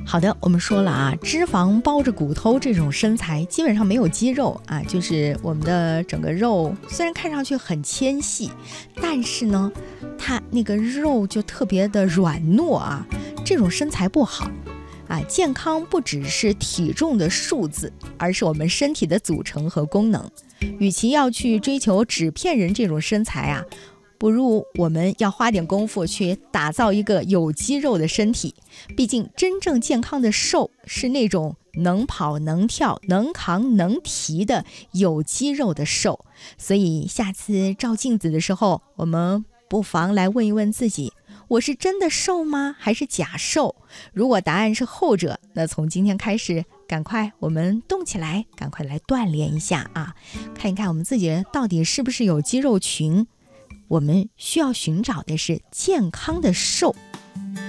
好的，我们说了啊，脂肪包着骨头这种身材基本上没有肌肉啊，就是我们的整个肉虽然看上去很纤细，但是呢，它那个肉就特别的软糯啊，这种身材不好啊。健康不只是体重的数字，而是我们身体的组成和功能。与其要去追求纸片人这种身材啊，不如我们要花点功夫去打造一个有肌肉的身体。毕竟真正健康的瘦是那种能跑能跳能扛能提的有肌肉的瘦。所以下次照镜子的时候，我们不妨来问一问自己，我是真的瘦吗？还是假瘦？如果答案是后者，那从今天开始赶快我们动起来，赶快来锻炼一下啊，看一看我们自己到底是不是有肌肉群。我们需要寻找的是健康的瘦。